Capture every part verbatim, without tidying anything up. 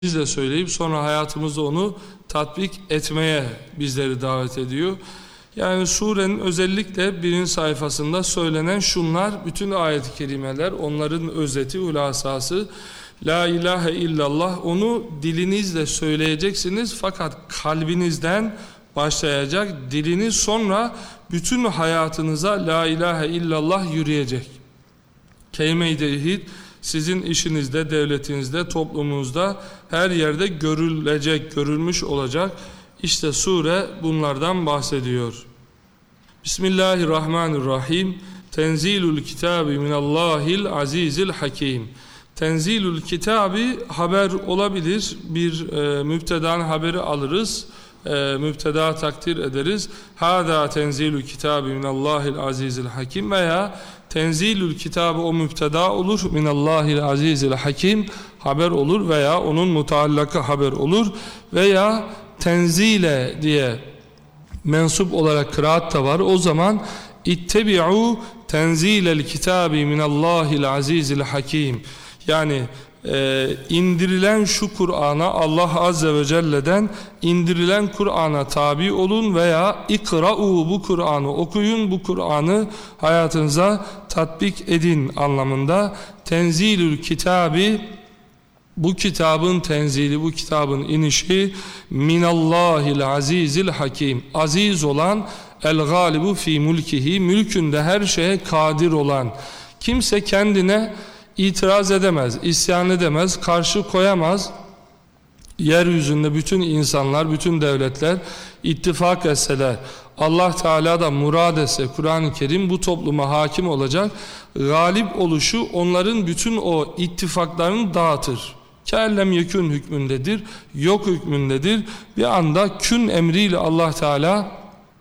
Biz de söyleyip sonra hayatımızda onu tatbik etmeye bizleri davet ediyor. Yani surenin özellikle birinci sayfasında söylenen şunlar, bütün ayet-i kerimeler, onların özeti, hulasası. La ilahe illallah, onu dilinizle söyleyeceksiniz fakat kalbinizden başlayacak. Diliniz sonra bütün hayatınıza la ilahe illallah yürüyecek. Kelime-i tevhid sizin işinizde, devletinizde, toplumunuzda her yerde görülecek, görülmüş olacak. İşte sure bunlardan bahsediyor. Bismillahirrahmanirrahim. Tenzilul kitabi minallahil azizil hakim. Tenzilul kitabi haber olabilir. Bir e, mübtedanın haberi alırız. E, mübteda takdir ederiz. Hâdâ tenzilul kitabi minallahil azizil hakim veya tenzilül kitabı o mübteda olur, minallahil azizil hakim haber olur veya onun mutallakı haber olur veya tenzile diye mensup olarak kıraat da var. O zaman ittebi'u tenzilel kitabi minallahil azizil hakim, yani e, indirilen şu Kur'an'a, Allah Azze ve Celle'den indirilen Kur'an'a tabi olun veya ikra'u, bu Kur'an'ı okuyun, bu Kur'an'ı hayatınıza tatbik edin anlamında. Tenzilül kitabi, bu kitabın tenzili, bu kitabın inişi, minallahil azizil hakim, aziz olan, el galibu fi mulkihi, mülkünde her şeye kadir olan. Kimse kendine itiraz edemez, isyan edemez, karşı koyamaz. Yeryüzünde bütün insanlar, bütün devletler ittifak etseler, Allah Teala da murad etse, Kur'an-ı Kerim bu topluma hakim olacak. Galip oluşu onların bütün o ittifaklarını dağıtır. Kellem yekün hükmündedir, yok hükmündedir. Bir anda kün emriyle Allah Teala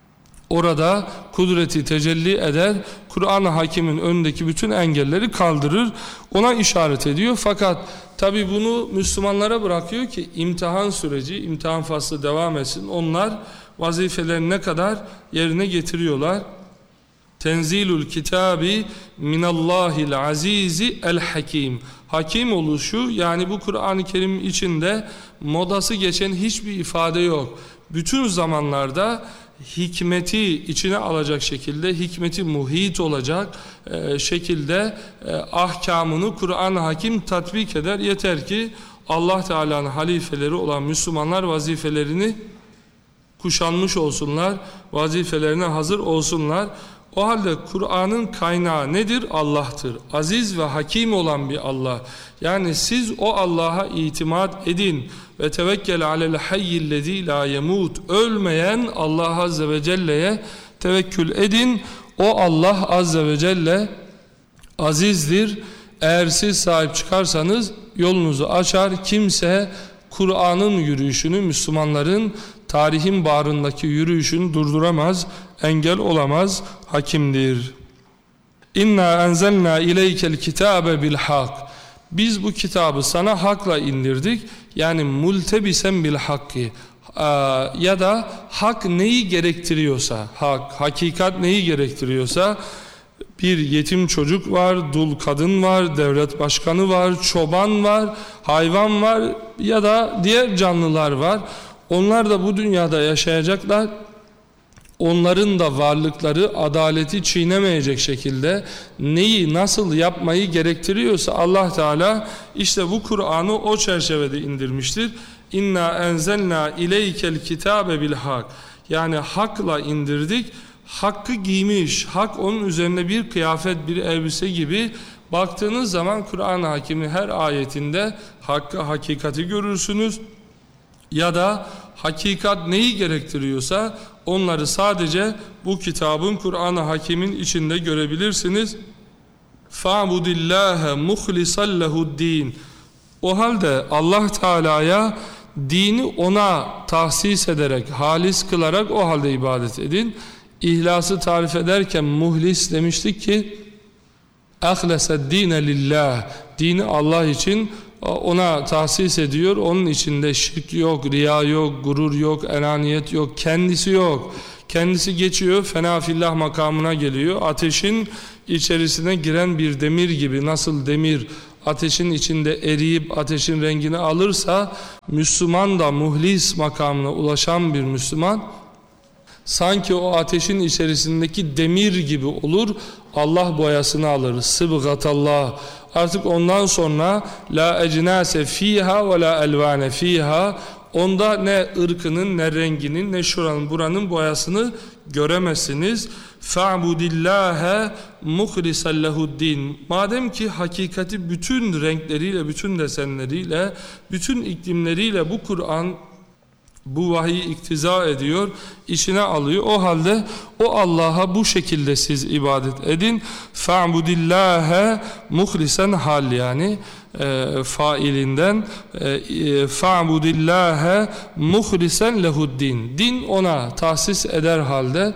orada kudreti tecelli eder, Kur'an-ı Hakim'in önündeki bütün engelleri kaldırır, ona işaret ediyor. Fakat tabi bunu Müslümanlara bırakıyor ki imtihan süreci, imtihan faslı devam etsin. Onlar vazifelerini ne kadar yerine getiriyorlar. Tenzilul kitabi minallahil azizi el hakim. Hakim oluşu, yani bu Kur'an-ı Kerim içinde modası geçen hiçbir ifade yok. Bütün zamanlarda hikmeti içine alacak şekilde, hikmeti muhit olacak e, şekilde e, ahkamını Kur'an-ı Hakim tatbik eder. Yeter ki Allah Teala'nın halifeleri olan Müslümanlar vazifelerini kuşanmış olsunlar, vazifelerine hazır olsunlar. O halde Kur'an'ın kaynağı nedir? Allah'tır. Aziz ve hakim olan bir Allah. Yani siz o Allah'a itimat edin. Ve tevekkel alel hayyillezî lâ yemût. Ölmeyen Allah Azze ve Celle'ye tevekkül edin. O Allah Azze ve Celle azizdir. Eğer siz sahip çıkarsanız yolunuzu açar. Kimse Kur'an'ın yürüyüşünü, Müslümanların tarihin bağrındaki yürüyüşünü durduramaz, engel olamaz, hakimdir. İnna enzelna ileykel kitabe bil hak. Biz bu kitabı sana hakla indirdik. Yani multebisen bil hakkı. Ya da hak neyi gerektiriyorsa, hak, hakikat neyi gerektiriyorsa, bir yetim çocuk var, dul kadın var, devlet başkanı var, çoban var, hayvan var ya da diğer canlılar var. Onlar da bu dünyada yaşayacaklar. Onların da varlıkları adaleti çiğnemeyecek şekilde neyi nasıl yapmayı gerektiriyorsa Allah Teala işte bu Kur'an'ı o çerçevede indirmiştir. İnna enzelna ileykel kitabe bil hak. Yani hakla indirdik. Hakkı giymiş, hak onun üzerine bir kıyafet, bir elbise gibi. Baktığınız zaman Kur'an-ı Hakim'in her ayetinde hakkı, hakikati görürsünüz. Ya da hakikat neyi gerektiriyorsa onları sadece bu kitabın, Kur'an-ı Hakim'in içinde görebilirsiniz. Fa'budillâhe muhlisan lehu'd-din. O halde Allah Teala'ya dini ona tahsis ederek, halis kılarak o halde ibadet edin. İhlası tarif ederken muhlis demiştik ki ahlesed dine lillah, dini Allah için ona tahsis ediyor. Onun içinde şirk yok, riya yok, gurur yok, enaniyet yok, kendisi yok. Kendisi geçiyor, fena fillah makamına geliyor. Ateşin içerisine giren bir demir gibi, nasıl demir ateşin içinde eriyip ateşin rengini alırsa, Müslüman da muhlis makamına ulaşan bir Müslüman sanki o ateşin içerisindeki demir gibi olur. Allah boyasını alır. Sıbgatallah. Artık ondan sonra la ecnase fiha ve la elvane fiha, onda ne ırkının, ne renginin, ne şuranın buranın boyasını göremezsiniz. Fa'budillâhe muhlisan lehu'd-din. Madem ki hakikati bütün renkleriyle, bütün desenleriyle, bütün iklimleriyle bu Kur'an, bu vahiy iktiza ediyor, içine alıyor. O halde o Allah'a bu şekilde siz ibadet edin. Fa'budillâhe muhlisen hal, yani e, failinden e, fa'budillâhe muhlisen lehu'd-din. Din ona tahsis eder halde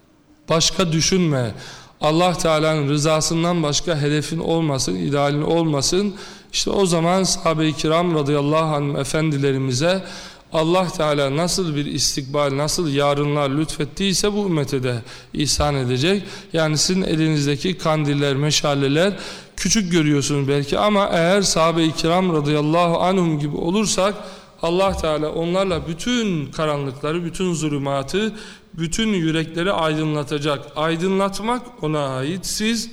başka düşünme. Allah Teala'nın rızasından başka hedefin olmasın, idealin olmasın. İşte o zaman sahabe-i kiram radıyallahu anh efendilerimize Allah Teala nasıl bir istikbal, nasıl yarınlar lütfettiyse bu ümmete de ihsan edecek. Yani sizin elinizdeki kandiller, meşaleler küçük görüyorsunuz belki, ama eğer sahabe-i kiram radıyallahu anhum gibi olursak Allah Teala onlarla bütün karanlıkları, bütün zulümatı, bütün yürekleri aydınlatacak. Aydınlatmak ona ait. Siz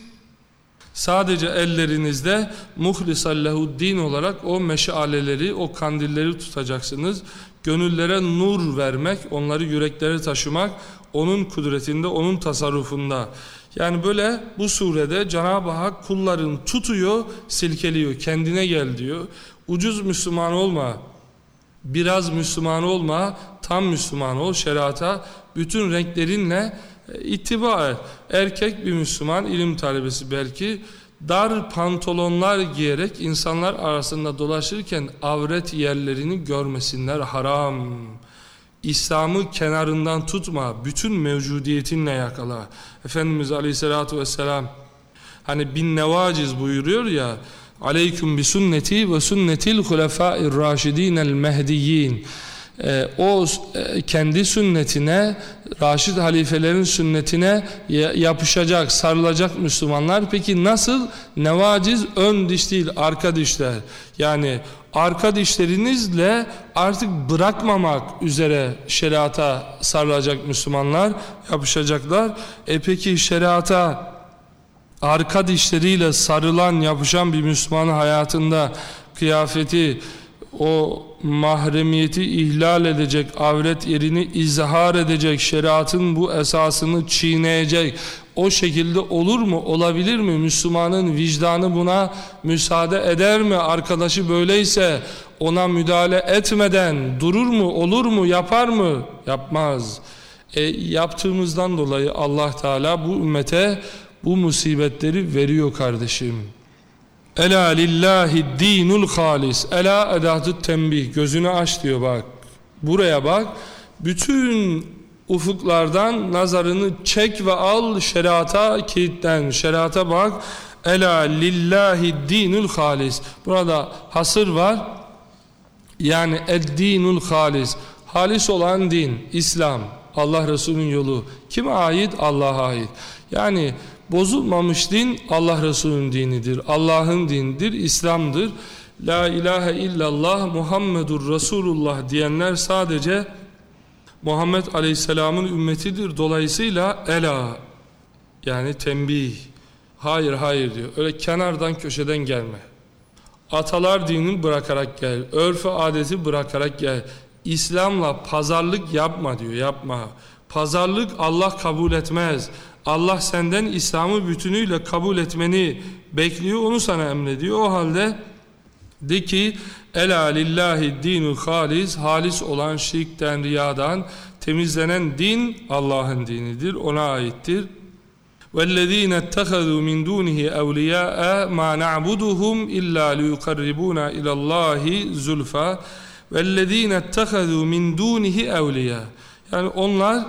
sadece ellerinizde muhlisan lehu'd-din olarak o meşaleleri, o kandilleri tutacaksınız. Gönüllere nur vermek, onları yüreklere taşımak, onun kudretinde, onun tasarrufunda. Yani böyle bu surede Cenab-ı Hak kulların tutuyor, silkeliyor, kendine gel diyor. Ucuz Müslüman olma, biraz Müslüman olma, tam Müslüman ol, şerata bütün renklerinle ittiba et. Erkek bir Müslüman, ilim talebesi belki, dar pantolonlar giyerek insanlar arasında dolaşırken avret yerlerini görmesinler, haram. İslam'ı kenarından tutma, bütün mevcudiyetinle yakala. Efendimiz Aleyhisselatü Vesselam hani bin nevaciz buyuruyor ya, aleyküm bi sünneti ve sünnetil hulefâir râşidînel mehdiyyin. Ee, o e, kendi sünnetine, Raşid halifelerin sünnetine yapışacak, sarılacak Müslümanlar. Peki nasıl? Nevaciz, ön diş değil, arka dişler. Yani arka dişlerinizle artık bırakmamak üzere şeriata sarılacak Müslümanlar, yapışacaklar. E peki şeriata arka dişleriyle sarılan, yapışan bir Müslümanın hayatında kıyafeti, o mahremiyeti ihlal edecek, avret yerini izhar edecek, şeriatın bu esasını çiğneyecek, o şekilde olur mu, olabilir mi? Müslümanın vicdanı buna müsaade eder mi? Arkadaşı böyleyse ona müdahale etmeden durur mu, olur mu, yapar mı? Yapmaz. E, yaptığımızdan dolayı Allah Teala bu ümmete bu musibetleri veriyor kardeşim. Ela lillahi dinul halis. Ela edatü tembih. Gözünü aç diyor, bak. Buraya bak. Bütün ufuklardan nazarını çek ve al, şeriata kilitlen. Şeriata bak. Ela lillahi dinul halis. Burada hasır var. Yani ed-dinul halis. Halis olan din, İslam, Allah Resulü'nün yolu. Kime ait? Allah'a ait. Yani bozulmamış din Allah Resulü'nün dinidir. Allah'ın dinidir, İslam'dır. La ilahe illallah Muhammedur Resulullah diyenler sadece Muhammed Aleyhisselam'ın ümmetidir. Dolayısıyla ela, yani tembih. Hayır hayır diyor. Öyle kenardan köşeden gelme. Atalar dinini bırakarak gel. Örfü adeti bırakarak gel. İslam'la pazarlık yapma diyor. Yapma. Pazarlık Allah kabul etmez. Allah senden İslam'ı bütünüyle kabul etmeni bekliyor, onu sana emrediyor. O halde de ki ela lillahi dinul halis, halis olan şirkten, riyadan temizlenen din Allah'ın dinidir, ona aittir. وَالَّذ۪ينَ اتَّخَذُوا مِنْ دُونِهِ اَوْلِيَاءَ مَا نَعْبُدُهُمْ اِلَّا لِيُقَرِّبُونَ اِلَى اللّٰهِ زُلْفَى وَالَّذ۪ينَ اتَّخَذُوا مِنْ دُونِهِ اَوْلِيَاءَ. Yani onlar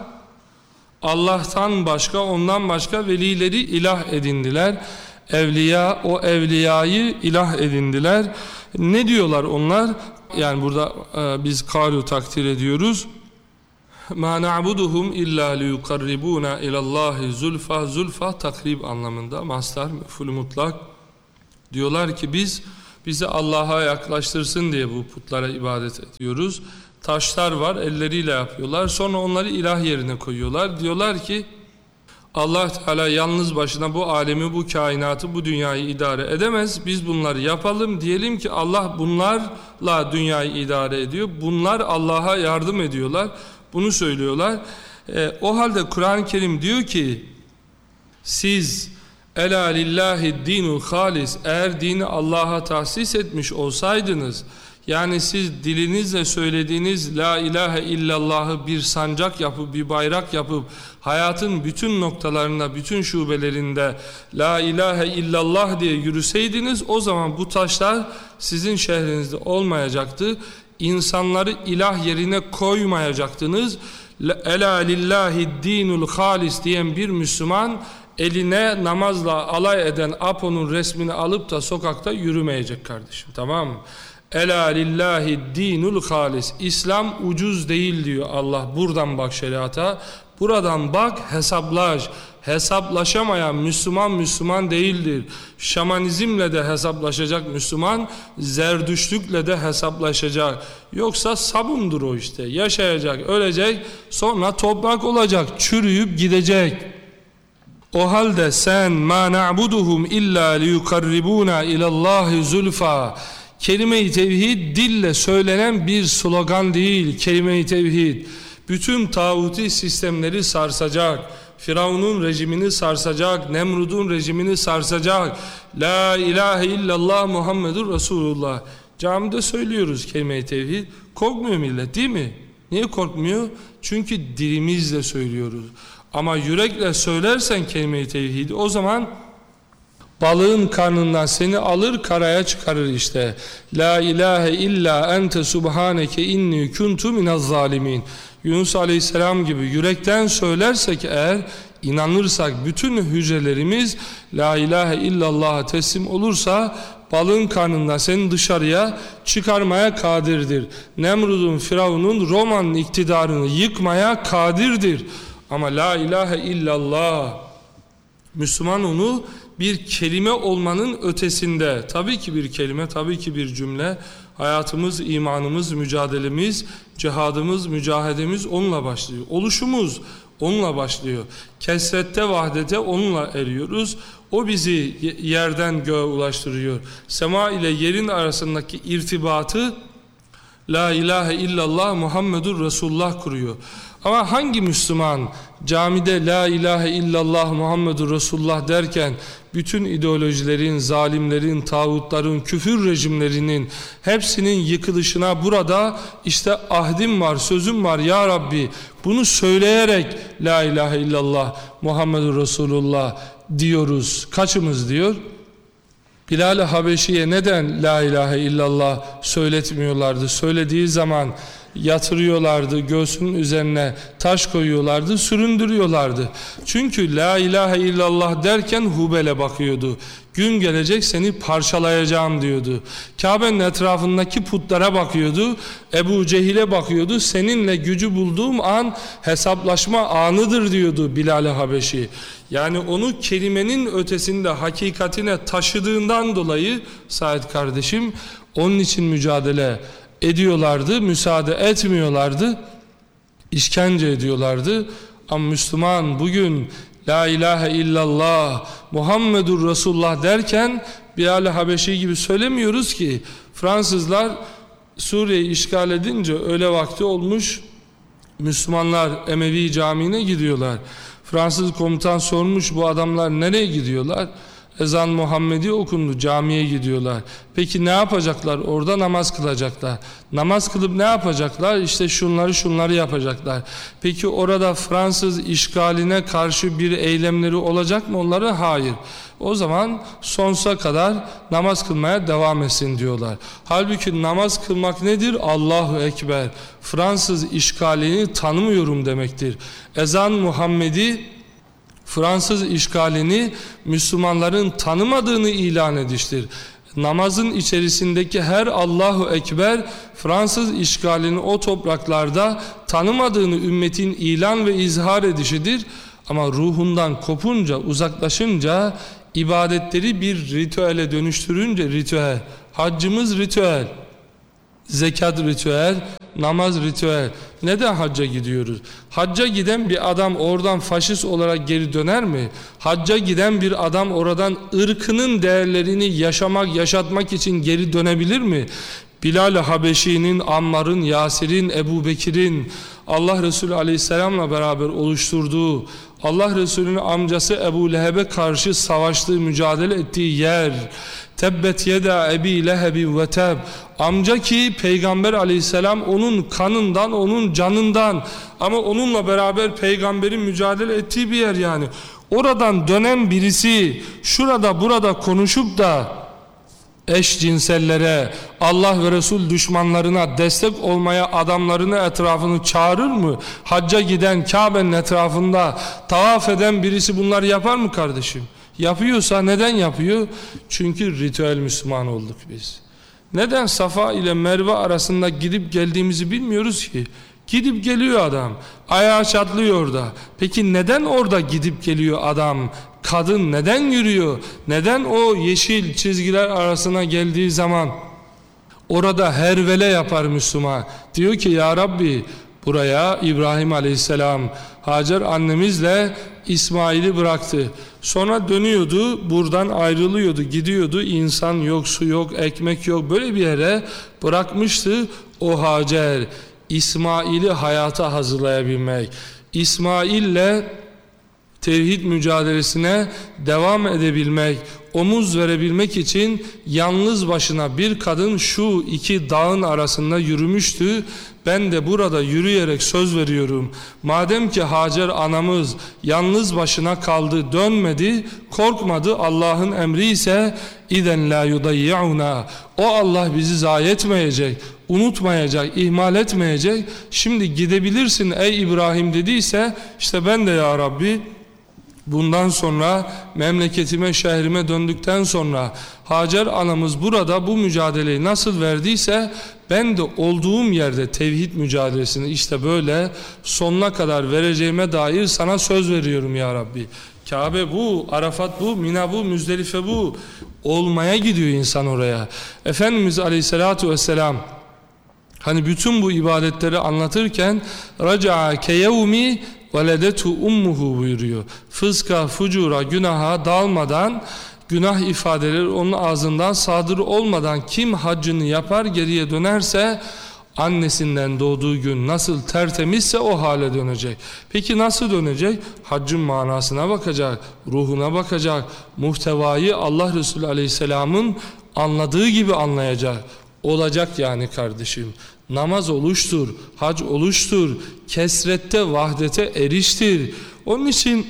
Allah'tan başka, ondan başka velileri ilah edindiler. Evliya, o evliyayı ilah edindiler. Ne diyorlar onlar? Yani burada e, biz kalu takdir ediyoruz. Ma na'buduhum illa liyukarribuna ilallahi zulfa. Zulfa takrib anlamında. Mastar, mef'ul mutlak. Diyorlar ki biz bizi Allah'a yaklaştırsın diye bu putlara ibadet ediyoruz. Taşlar var, elleriyle yapıyorlar. Sonra onları ilah yerine koyuyorlar. Diyorlar ki Allah Teala yalnız başına bu alemi, bu kainatı, bu dünyayı idare edemez. Biz bunları yapalım. Diyelim ki Allah bunlarla dünyayı idare ediyor. Bunlar Allah'a yardım ediyorlar. Bunu söylüyorlar. E, o halde Kur'an-ı Kerim diyor ki siz Ela lillahi dinul halis, eğer dini Allah'a tahsis etmiş olsaydınız, yani siz dilinizle söylediğiniz la ilahe illallah'ı bir sancak yapıp, bir bayrak yapıp hayatın bütün noktalarında, bütün şubelerinde la ilahe illallah diye yürüseydiniz, o zaman bu taşlar sizin şehrinizde olmayacaktı. İnsanları ilah yerine koymayacaktınız. Ela lillahi dinul halis diyen bir Müslüman eline namazla alay eden Apo'nun resmini alıp da sokakta yürümeyecek kardeşim, tamam mı? Ela lillahi dinul halis. İslam ucuz değil diyor Allah. Buradan bak şeriata. Buradan bak, hesaplaş. Hesaplaşamayan Müslüman Müslüman değildir. Şamanizmle de hesaplaşacak Müslüman, zerdüştlükle de hesaplaşacak. Yoksa sabundur o işte. Yaşayacak, ölecek, sonra toprak olacak, çürüyüp gidecek. O halde sen ma na'buduhum illa liyukarribuna ilallahi zulfa. Kelime-i tevhid dille söylenen bir slogan değil. Kelime-i tevhid bütün tağuti sistemleri sarsacak. Firavun'un rejimini sarsacak, Nemrud'un rejimini sarsacak. La ilahe illallah Muhammedur Resulullah. Camide söylüyoruz kelime-i tevhid. Korkmuyor millet, değil mi? Niye korkmuyor? Çünkü dilimizle söylüyoruz. Ama yürekle söylersen kelime-i tevhidi, o zaman balığın karnından seni alır, karaya çıkarır işte. La ilahe illa ente subhaneke inni kuntu minaz zalimin. Yunus Aleyhisselam gibi yürekten söylersek eğer, inanırsak, bütün hücrelerimiz la ilahe illallah'a teslim olursa balığın karnından seni dışarıya çıkarmaya kadirdir. Nemrud'un, Firavun'un, Roma'nın iktidarını yıkmaya kadirdir. Ama la ilahe illallah, Müslüman onu bir kelime olmanın ötesinde, tabii ki bir kelime, tabii ki bir cümle, hayatımız, imanımız, mücadelemiz, cihadımız, mücahedemiz onunla başlıyor. Oluşumuz onunla başlıyor. Kesrette, vahdete onunla eriyoruz. O bizi yerden göğe ulaştırıyor. Sema ile yerin arasındaki irtibatı la ilahe illallah Muhammedur Resulullah kuruyor. Ama hangi Müslüman camide la ilahe illallah Muhammedur Resulullah derken bütün ideolojilerin, zalimlerin, tağutların, küfür rejimlerinin hepsinin yıkılışına burada işte ahdim var, sözüm var ya Rabbi, bunu söyleyerek la ilahe illallah Muhammedur Resulullah diyoruz. Kaçımız diyor? Bilal-i Habeşi'ye neden la ilahe illallah söyletmiyorlardı? Söylediği zaman yatırıyorlardı, göğsünün üzerine taş koyuyorlardı, süründürüyorlardı. Çünkü la ilahe illallah derken Hubel'e bakıyordu. Gün gelecek seni parçalayacağım diyordu. Kabe'nin etrafındaki putlara bakıyordu. Ebu Cehil'e bakıyordu. Seninle gücü bulduğum an hesaplaşma anıdır diyordu Bilal-i Habeşi. Yani onu kelimenin ötesinde hakikatine taşıdığından dolayı Said kardeşim onun için mücadele ediyorlardı, müsaade etmiyorlardı, işkence ediyorlardı. Ama Müslüman bugün la ilahe illallah Muhammedur Resulullah derken Bilal-i Habeşi gibi söylemiyoruz ki. Fransızlar Suriye'yi işgal edince öğle vakti olmuş, Müslümanlar Emevi Camii'ne gidiyorlar. Fransız komutan sormuş, bu adamlar nereye gidiyorlar? Ezan Muhammedi okundu, camiye gidiyorlar. Peki ne yapacaklar? Orada namaz kılacaklar. Namaz kılıp ne yapacaklar? İşte şunları şunları yapacaklar. Peki orada Fransız işgaline karşı bir eylemleri olacak mı onların? Hayır. O zaman sonsuza kadar namaz kılmaya devam etsin diyorlar. Halbuki namaz kılmak nedir? Allahu Ekber. Fransız işgalini tanımıyorum demektir. Ezan Muhammedi Fransız işgalini Müslümanların tanımadığını ilan ediştir. Namazın içerisindeki her Allahu Ekber Fransız işgalini o topraklarda tanımadığını ümmetin ilan ve izhar edişidir. Ama ruhundan kopunca, uzaklaşınca ibadetleri bir ritüele dönüştürünce ritüel, haccımız ritüel, zekat ritüel, namaz ritüel. Neden hacca gidiyoruz? Hacca giden bir adam oradan faşist olarak geri döner mi? Hacca giden bir adam oradan ırkının değerlerini yaşamak, yaşatmak için geri dönebilir mi? Bilal-i Habeşi'nin, Ammar'ın, Yasir'in, Ebu Bekir'in Allah Resulü Aleyhisselam'la beraber oluşturduğu, Allah Resulü'nün amcası Ebu Leheb'e karşı savaştığı, mücadele ettiği yer, Tebbet yeda Ebi Lehebin ve teb, amca ki Peygamber Aleyhisselam onun kanından, onun canından, ama onunla beraber Peygamberin mücadele ettiği bir yer yani. Oradan dönen birisi şurada burada konuşup da eşcinsellere, Allah ve Resul düşmanlarına destek olmaya adamlarını, etrafını çağırır mı? Hacca giden, Kabe'nin etrafında tavaf eden birisi bunlar yapar mı kardeşim? Yapıyorsa neden yapıyor? Çünkü ritüel Müslüman olduk biz. Neden Safa ile Merve arasında gidip geldiğimizi bilmiyoruz ki? Gidip geliyor adam, ayağı çatlıyor orada. Peki neden orada gidip geliyor adam? Kadın neden yürüyor? Neden o yeşil çizgiler arasına geldiği zaman orada hervele yapar Müslüman? Diyor ki ya Rabbi, buraya İbrahim Aleyhisselam Hacer annemizle İsmail'i bıraktı. Sonra dönüyordu, buradan ayrılıyordu, gidiyordu. İnsan yok, su yok, ekmek yok. Böyle bir yere bırakmıştı o Hacer. İsmail'i hayata hazırlayabilmek, İsmail'le tevhid mücadelesine devam edebilmek, omuz verebilmek için yalnız başına bir kadın şu iki dağın arasında yürümüştü. Ben de burada yürüyerek söz veriyorum. Madem ki Hacer anamız yalnız başına kaldı, dönmedi, korkmadı, Allah'ın emri ise İden la yudayyuna. O Allah bizi zayi etmeyecek, unutmayacak, ihmal etmeyecek. Şimdi gidebilirsin ey İbrahim dediyse, işte ben de ya Rabbi bundan sonra memleketime, şehrime döndükten sonra Hacer anamız burada bu mücadeleyi nasıl verdiyse ben de olduğum yerde tevhid mücadelesini işte böyle sonuna kadar vereceğime dair sana söz veriyorum ya Rabbi. Kabe bu, Arafat bu, Mina bu, Müzdelife bu. Olmaya gidiyor insan oraya. Efendimiz Aleyhisselatü Vesselam hani bütün bu ibadetleri anlatırken raca'a keyevmi veledetu ummuhu buyuruyor. Fıska, fucura, günaha dalmadan, günah ifadeleri onun ağzından sadır olmadan kim haccını yapar geriye dönerse annesinden doğduğu gün nasıl tertemizse o hale dönecek. Peki nasıl dönecek? Haccın manasına bakacak, ruhuna bakacak, muhtevayı Allah Resulü Aleyhisselam'ın anladığı gibi anlayacak. Olacak yani kardeşim. Namaz oluştur, hac oluştur, kesrette vahdete eriştir. Onun için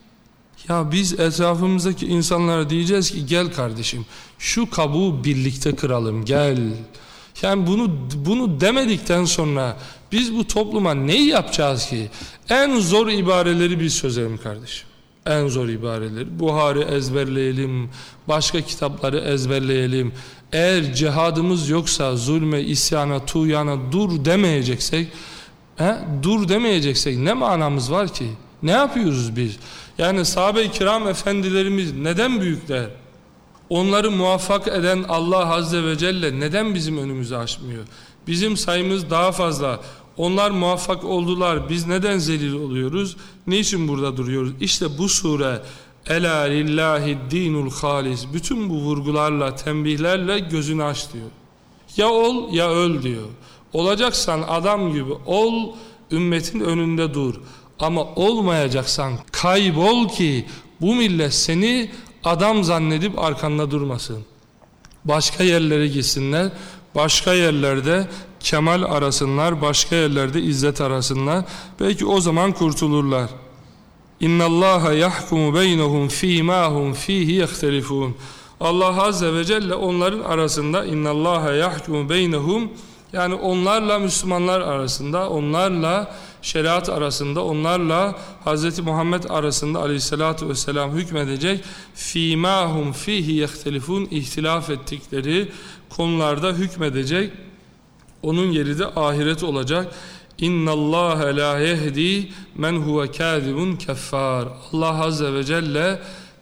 ya biz etrafımızdaki insanlara diyeceğiz ki gel kardeşim şu kabuğu birlikte kıralım, gel. Yani bunu bunu demedikten sonra biz bu topluma neyi yapacağız ki? En zor ibareleri biz çözelim kardeşim. En zor ibareleri. Buhari ezberleyelim, başka kitapları ezberleyelim. Eğer cihadımız yoksa zulme, isyana, tuğyana dur demeyeceksek, he, dur demeyeceksek ne manamız var ki? Ne yapıyoruz biz? Yani sahabe-i kiram efendilerimiz neden büyükler? Onları muvaffak eden Allah Azze ve Celle neden bizim önümüzü açmıyor? Bizim sayımız daha fazla. Onlar muvaffak oldular. Biz neden zelil oluyoruz? Niçin burada duruyoruz? İşte bu sure Ela lillahi dinul halis. Bütün bu vurgularla, tembihlerle gözünü aç diyor. Ya ol ya öl diyor. Olacaksan adam gibi ol, ümmetin önünde dur. Ama olmayacaksan kaybol ki bu millet seni adam zannedip arkanda durmasın. Başka yerlere gitsinler, başka yerlerde kemal arasınlar, başka yerlerde izzet arasınlar. Belki o zaman kurtulurlar. İnna Allaha yahkumu beynehum fîmâ hum fîhî yehtelifûn. Allah Azze ve Celle onların arasında inna Allaha yahkumu beynehum, yani onlarla Müslümanlar arasında, onlarla şeriat arasında, onlarla Hz. Muhammed arasında aleyhissalatu vesselam hükmedecek. Fîmâ hum fîhî yehtelifûn, ihtilaf ettikleri konularda hükmedecek. Onun yeri de ahiret olacak. İnna Allah la yehdi men huve kâzibun keffar. Allah Azze ve Celle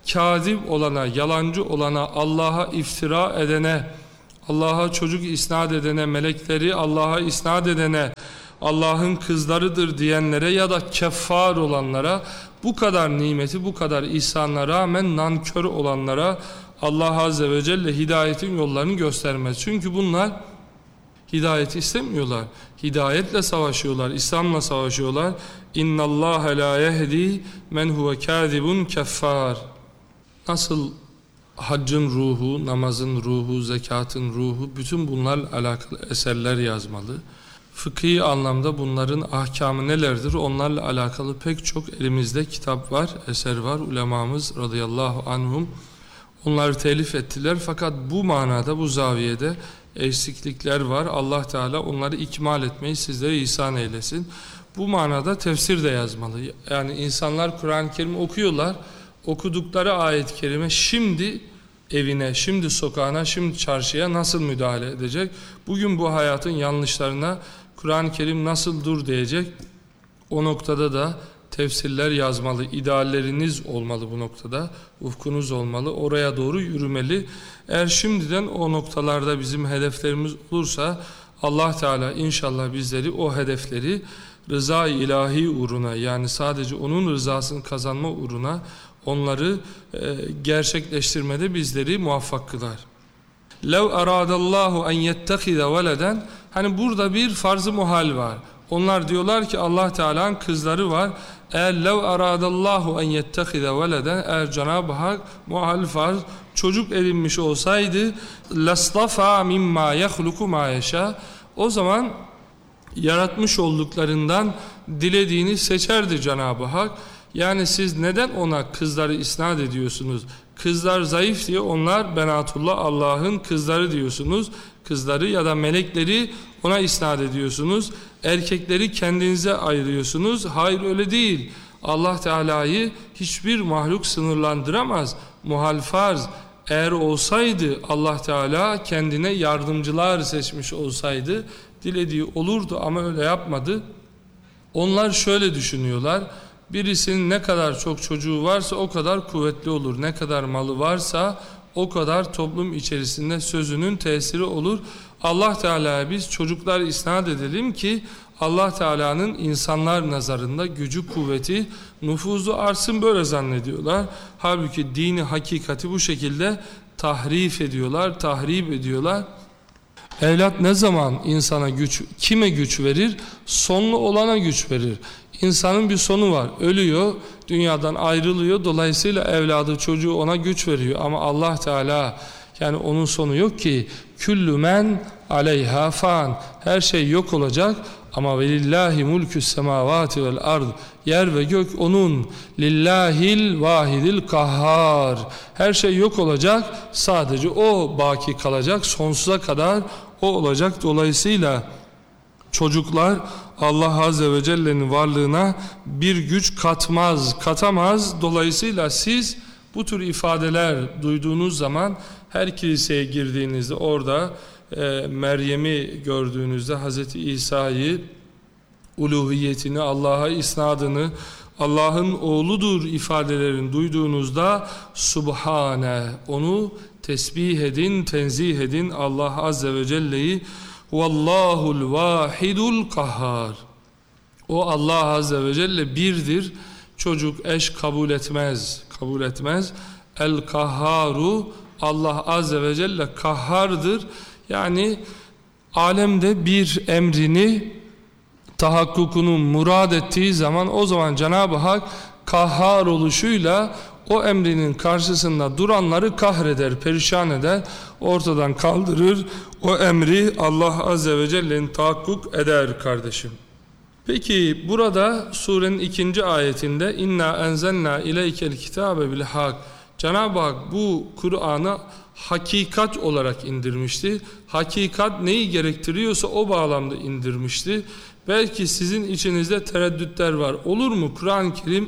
kâzib olana, yalancı olana, Allah'a iftira edene, Allah'a çocuk isnat edene, melekleri Allah'a isnat edene, Allah'ın kızlarıdır diyenlere ya da keffar olanlara, bu kadar nimeti, bu kadar ihsanlara rağmen nankör olanlara Allah Azze ve Celle hidayetin yollarını göstermez. Çünkü bunlar hidayeti istemiyorlar. Hidayetle savaşıyorlar, İslam'la savaşıyorlar. İnna Allah la yehdi men huve kâzibun keffar. Nasıl haccın ruhu, namazın ruhu, zekatın ruhu, bütün bunlarla alakalı eserler yazmalı. Fıkhi anlamda bunların ahkamı nelerdir? Onlarla alakalı pek çok elimizde kitap var, eser var. Ulemamız radıyallahu anhum onları telif ettiler. Fakat bu manada, bu zaviyede eksiklikler var. Allah Teala onları ikmal etmeyi sizlere ihsan eylesin. Bu manada tefsir de yazmalı. Yani insanlar Kur'an-ı Kerim okuyorlar. Okudukları ayet-i kerime şimdi evine, şimdi sokağına, şimdi çarşıya nasıl müdahale edecek? Bugün bu hayatın yanlışlarına Kur'an-ı Kerim nasıl dur diyecek? O noktada da tefsirler yazmalı. İdealleriniz olmalı bu noktada. Ufkunuz olmalı. Oraya doğru yürümeli. Eğer şimdiden o noktalarda bizim hedeflerimiz olursa Allah Teala inşallah bizleri o hedefleri rıza-i ilahi uğruna, yani sadece onun rızasını kazanma uğruna onları e, gerçekleştirmede bizleri muvaffak kılar. لَوْ اَرَادَ اللّٰهُ اَنْ يَتَّخِذَ وَلَدًا. Hani burada bir farz-ı muhal var. Onlar diyorlar ki Allah Teala'nın kızları var. Eğer لَوْ اَرَادَ اللّٰهُ اَنْ يَتَّخِذَ وَلَدًا, eğer Cenab-ı Hak muhal farz çocuk edinmiş olsaydı لَاسْطَفَى مِمَّا يَخْلُقُ مَا يَشَاءُ, o zaman yaratmış olduklarından dilediğini seçerdi Cenab-ı Hak. Yani siz neden ona kızları isnat ediyorsunuz? Kızlar zayıf diye onlar benatullah, Allah'ın kızları diyorsunuz. Kızları ya da melekleri ona isnat ediyorsunuz. Erkekleri kendinize ayırıyorsunuz. Hayır, öyle değil. Allah Teala'yı hiçbir mahluk sınırlandıramaz. Muhal farz. Eğer olsaydı Allah Teala kendine yardımcılar seçmiş olsaydı dilediği olurdu ama öyle yapmadı. Onlar şöyle düşünüyorlar. Birisinin ne kadar çok çocuğu varsa o kadar kuvvetli olur. Ne kadar malı varsa o kadar toplum içerisinde sözünün tesiri olur. Allah Teala'ya biz çocuklar isnat edelim ki Allah Teala'nın insanlar nazarında gücü, kuvveti, nüfuzu artsın, böyle zannediyorlar. Halbuki dini, hakikati bu şekilde tahrif ediyorlar, tahrip ediyorlar. Evlat ne zaman insana güç, kime güç verir? Sonlu olana güç verir. İnsanın bir sonu var. Ölüyor, dünyadan ayrılıyor. Dolayısıyla evladı, çocuğu ona güç veriyor. Ama Allah Teala, yani onun sonu yok ki. Küllü men aleyha fan. Her şey yok olacak. Ama velillahi mulkü's semavati vel ard. Yer ve gök onun. Lillahil vahidil kahhar. Her şey yok olacak. Sadece o baki kalacak. Sonsuza kadar o olacak. Dolayısıyla çocuklar Allah Azze ve Celle'nin varlığına bir güç katmaz, katamaz. Dolayısıyla siz bu tür ifadeler duyduğunuz zaman her kiliseye girdiğinizde orada e, Meryem'i gördüğünüzde, Hazreti İsa'yı, uluhiyetini, Allah'a isnadını, Allah'ın oğludur ifadelerini duyduğunuzda Subhane, onu tesbih edin, tenzih edin Allah Azze ve Celle'yi. Vallahul vahidul kahhar. O Allah Azze ve Celle birdir. Çocuk, eş kabul etmez. Kabul etmez. El kahharu, Allah Azze ve Celle kahhardır. Yani alemde bir emrini, tahakkukunu murad ettiği zaman, o zaman Cenab-ı Hak kahhar oluşuyla o emrinin karşısında duranları kahreder, perişan eder, ortadan kaldırır. O emri Allah Azze ve Celle'nin tahakkuk eder kardeşim. Peki burada surenin ikinci ayetinde inna enzelna ileykel kitabe bil hak. Cenab-ı Hak bu Kur'an'ı hakikat olarak indirmişti. Hakikat neyi gerektiriyorsa o bağlamda indirmişti. Belki sizin içinizde tereddütler var. Olur mu Kur'an-ı Kerim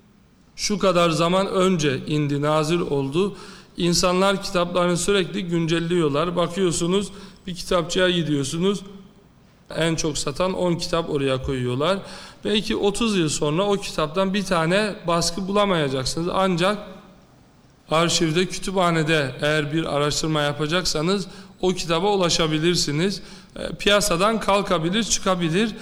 şu kadar zaman önce indi, nazil oldu. İnsanlar kitaplarını sürekli güncelliyorlar. Bakıyorsunuz bir kitapçıya gidiyorsunuz. En çok satan on kitap oraya koyuyorlar. Belki otuz yıl sonra o kitaptan bir tane baskı bulamayacaksınız. Ancak arşivde, kütüphanede eğer bir araştırma yapacaksanız o kitaba ulaşabilirsiniz. E, piyasadan kalkabilir, çıkabilir.